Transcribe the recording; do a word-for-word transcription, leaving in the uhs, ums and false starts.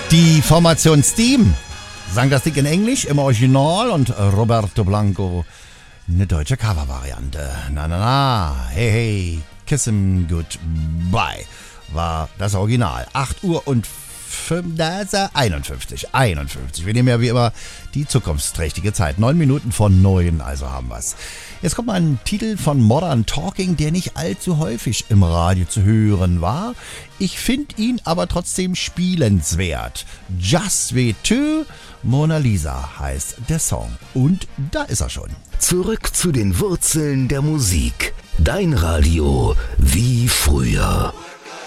Die Formation Steam sang das Ding in Englisch im Original und Roberto Blanco eine deutsche Covervariante. Na na na, hey hey, kiss him goodbye war das Original. acht Uhr und einundfünfzig, einundfünfzig. Wir nehmen ja wie immer die zukunftsträchtige Zeit. Neun Minuten vor neun, also haben wir's. Jetzt kommt mal ein Titel von Modern Talking, der nicht allzu häufig im Radio zu hören war. Ich finde ihn aber trotzdem spielenswert. Just We Two, Mona Lisa heißt der Song. Und da ist er schon. Zurück zu den Wurzeln der Musik. Dein Radio wie früher.